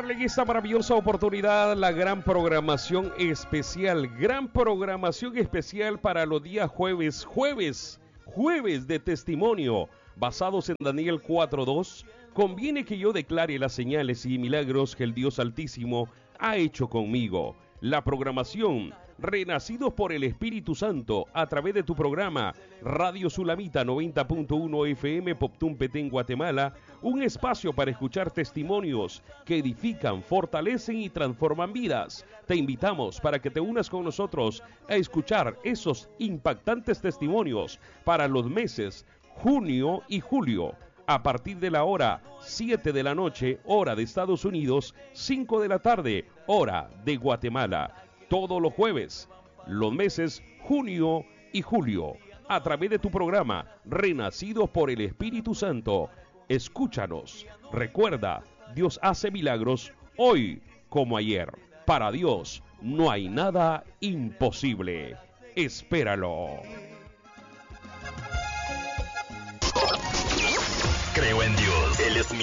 En esta maravillosa oportunidad, la gran programación especial para los días jueves de testimonio, basados en Daniel 4:2. Conviene que yo declare las señales y milagros que el Dios Altísimo ha hecho conmigo. La programación, renacidos por el Espíritu Santo, a través de tu programa Radio Sulamita 90.1 FM Poptún Petén, Guatemala, un espacio para escuchar testimonios que edifican, fortalecen y transforman vidas. Te invitamos para que te unas con nosotros a escuchar esos impactantes testimonios para los meses junio y julio, a partir de la hora 7 de la noche, hora de Estados Unidos, 5 de la tarde, hora de Guatemala. Todos los jueves, los meses junio y julio, a través de tu programa Renacidos por el Espíritu Santo. Escúchanos. Recuerda, Dios hace milagros hoy como ayer. Para Dios no hay nada imposible. Espéralo. Creo en